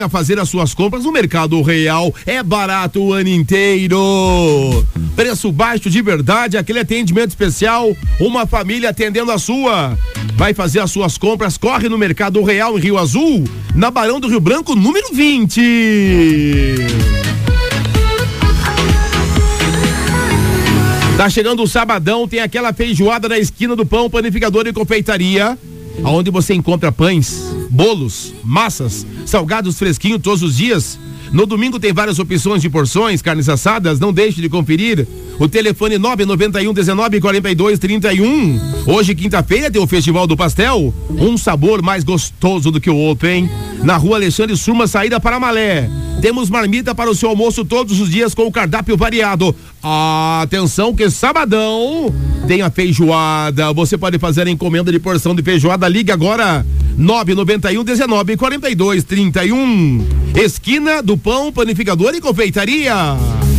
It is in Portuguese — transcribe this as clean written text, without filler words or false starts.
A fazer as suas compras no Mercado Real. É barato o ano inteiro. Preço baixo de verdade, aquele atendimento especial, uma família atendendo a sua. Vai fazer as suas compras, corre no Mercado Real em Rio Azul, na Barão do Rio Branco, número 20. Tá chegando o sabadão, tem aquela feijoada na esquina do Pão, Panificador e Confeitaria, aonde você encontra pães, bolos, massas, salgados fresquinhos todos os dias. No domingo tem várias opções de porções, carnes assadas, não deixe de conferir. O telefone 991-19-42-31. Hoje, quinta-feira, tem o Festival do Pastel, um sabor mais gostoso do que o outro, hein? Na Rua Alexandre Surma, saída para Malé. Temos marmita para o seu almoço todos os dias com o cardápio variado. Atenção que sabadão tem a feijoada. Você pode fazer a encomenda de porção de feijoada. Liga agora 991-19-42-31. Esquina do Pão, Panificador e Confeitaria.